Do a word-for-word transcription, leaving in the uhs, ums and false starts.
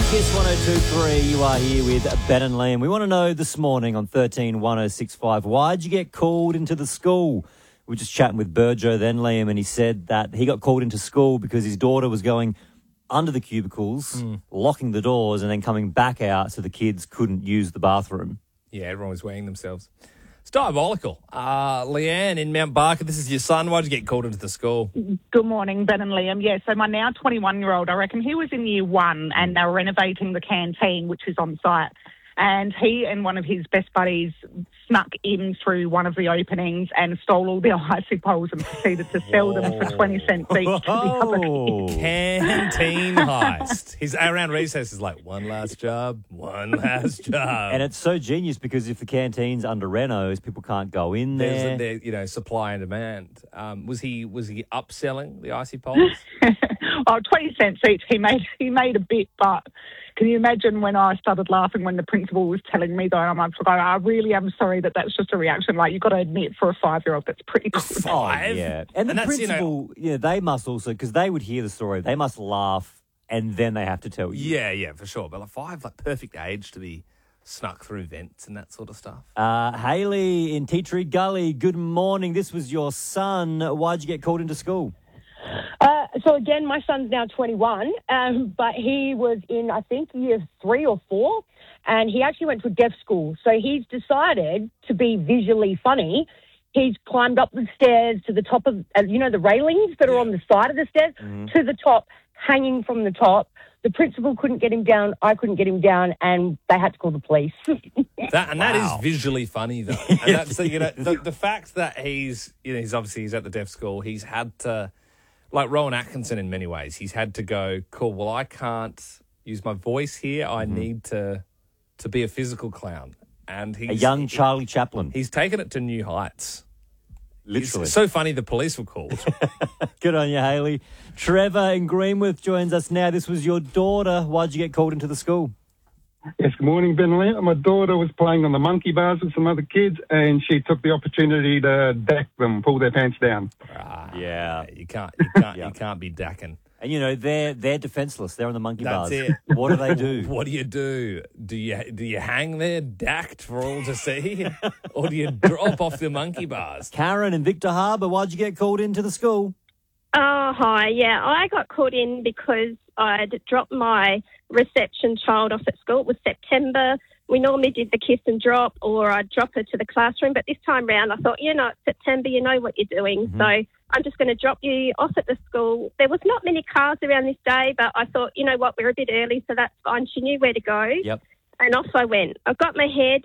Kiss one oh two point three, you are here with Ben and Liam. We want to know this morning on thirteen one oh six five, why'd you get called into the school? We were just chatting with Burjo then, Liam, and he said that he got called into school because his daughter was going under the cubicles, mm. locking the doors, and then coming back out so the kids couldn't use the bathroom. Yeah, everyone was weighing themselves. It's diabolical. Uh, Leanne in Mount Barker, this is your son. Why'd you get called into the school? Good morning, Ben and Liam. Yeah, so my now twenty-one-year-old, I reckon he was in year one and they were renovating the canteen, which is on site. And he and one of his best buddies snuck in through one of the openings and stole all the icy poles and proceeded to sell them for twenty cents each to the other kids. Canteen heist. He's around recess is like, one last job, one last job. And it's so genius because if the canteen's under renos, people can't go in there. There's a, there, you know, supply and demand. Um, was he was he upselling the icy poles? Oh, twenty cents each. He made he made a bit, but can you imagine when I started laughing when the principal was telling me, though, I'm like, I really am sorry that that's just a reaction. Like, you've got to admit, for a five-year-old, that's pretty good. Five? Oh, yeah. And, and the principal, you know, yeah, they must also, because they would hear the story, they must laugh and then they have to tell you. Yeah, yeah, for sure. But like five, like perfect age to be snuck through vents and that sort of stuff. Uh, Hayley in Tea Tree Gully, good morning. This was your son. Why'd you get called into school? Uh, so again, my son's now twenty-one, um, but he was in, I think, year three or four, and he actually went to a deaf school. So he's decided to be visually funny. He's climbed up the stairs to the top of, uh, you know, the railings that are on the side of the stairs, mm-hmm. to the top, hanging from the top. The principal couldn't get him down. I couldn't get him down, and they had to call the police. that, and wow. that is visually funny, though. And that's, so, you know, the, the fact that he's, you know, he's obviously he's at the deaf school. He's had to. Like Rowan Atkinson in many ways, he's had to go, cool, well, I can't use my voice here. I mm-hmm. need to to be a physical clown. And he's... A young Charlie Chaplin. He's taken it to new heights. Literally. It's so funny the police were called. Good on you, Hayley. Trevor in Greenwith joins us now. This was your daughter. Why'd you get called into the school? Yes, good morning, Ben Lee. My daughter was playing on the monkey bars with some other kids, and she took the opportunity to deck them, pull their pants down. Ah, yeah, you can't, you can't, yeah. you can't be decking. And you know they're they're defenseless. They're on the monkey That's bars. It. What do they do? What do you do? Do you do you hang there decked for all to see, or do you drop off the monkey bars? Karen in Victor Harbour, why'd you get called into the school? Oh, hi. Yeah, I got called in because I'd dropped my reception child off at school. It was September. We normally did the kiss and drop, or I'd drop her to the classroom. But this time round, I thought, you know, it's September, you know what you're doing. Mm-hmm. So I'm just going to drop you off at the school. There was not many cars around this day, but I thought, you know what, we're a bit early, so that's fine. She knew where to go. Yep. And off I went. I got my hair